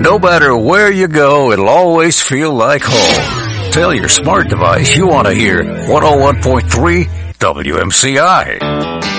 No matter where you go, it'll always feel like home. Tell your smart device you want to hear 101.3 WMCI.